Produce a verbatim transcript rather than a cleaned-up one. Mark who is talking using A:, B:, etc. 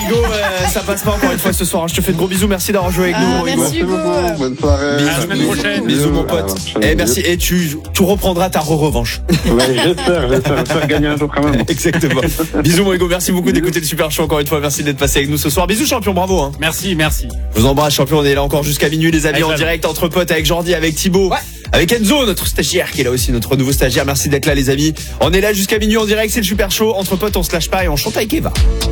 A: Hugo, euh, ça passe pas encore une fois ce soir. Je te fais de gros bisous. Merci d'avoir joué avec
B: Ah,
A: nous.
B: merci
A: Hugo.
B: Hugo.
C: Bonne soirée.
A: Bisous.
D: À la semaine prochaine.
A: Bisous, mon pote. Et merci. Et tu, tu reprendras ta re-revanche.
C: Ouais, j'espère, j'espère, j'espère gagner un jour quand même.
A: Exactement. Bisous, mon Hugo. Merci beaucoup d'écouter le Super Show encore une fois. Merci d'être passé avec nous ce soir. Bisous, champion. Bravo. Hein.
D: Merci, merci.
A: Je vous embrasse, champion. On est là encore jusqu'à minuit, les amis,
D: Avec
A: en
D: la-
A: direct entre potes, avec Jordi, avec Thibaut,
D: Ouais.
A: avec Enzo, notre stagiaire qui est là aussi, notre nouveau stagiaire. Merci d'être là, les amis. On est là jusqu'à minuit en direct. C'est le Super Show. Entre potes, on se lâche pas et on chante avec Eva.